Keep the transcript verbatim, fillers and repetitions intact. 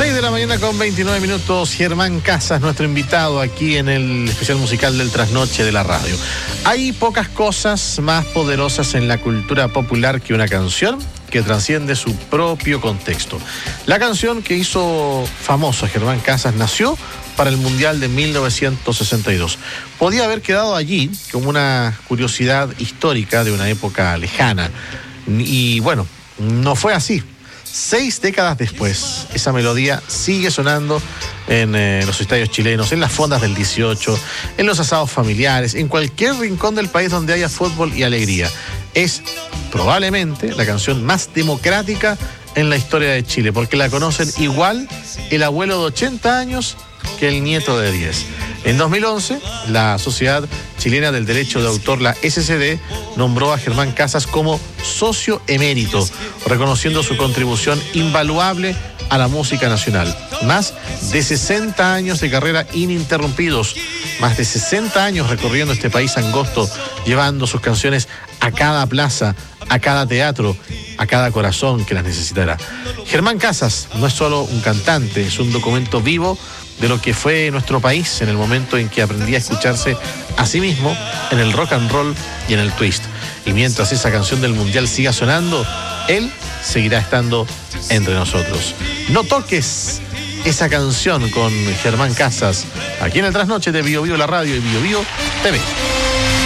seis de la mañana con veintinueve minutos, Germán Casas, nuestro invitado aquí en el especial musical del Trasnoche de la radio. Hay pocas cosas más poderosas en la cultura popular que una canción que trasciende su propio contexto. La canción que hizo famoso a Germán Casas nació para el Mundial de mil novecientos sesenta y dos. Podía haber quedado allí como una curiosidad histórica de una época lejana. Y bueno, no fue así. Seis décadas después, esa melodía sigue sonando en eh, los estadios chilenos, en las fondas del dieciocho, en los asados familiares, en cualquier rincón del país donde haya fútbol y alegría. Es probablemente la canción más democrática en la historia de Chile, porque la conocen igual el abuelo de ochenta años que el nieto de diez. En dos mil once, la Sociedad Chilena del Derecho de Autor, la S C D, nombró a Germán Casas como socio emérito, reconociendo su contribución invaluable a la música nacional. Más de sesenta años de carrera ininterrumpidos, más de sesenta años recorriendo este país angosto, llevando sus canciones a cada plaza, a cada teatro, a cada corazón que las necesitará. Germán Casas no es solo un cantante, es un documento vivo de lo que fue nuestro país en el momento en que aprendía a escucharse a sí mismo en el rock and roll y en el twist. Y mientras esa canción del Mundial siga sonando, él seguirá estando entre nosotros. No toques esa canción con Germán Casas, aquí en el Trasnoche de Bio Bio La Radio y Bio Bio T V.